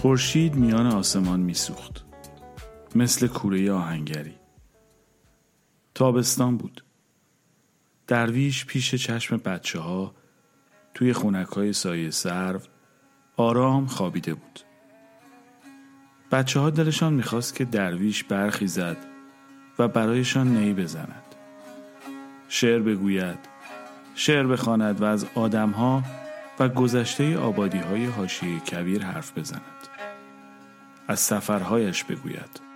خورشید میان آسمان میسوخت، مثل کوره آهنگری. تابستان بود. درویش پیش چشم بچه‌ها توی خونک‌های سایه سرو آرام خوابیده بود. بچه‌ها دلشان می‌خواست که درویش برخیزد و برایشان نی بزند، شعر بگوید، شعر بخواند و از آدم‌ها و گذشته آبادی‌های حاشیه کویر حرف بزند، از سفرهایش بگوید.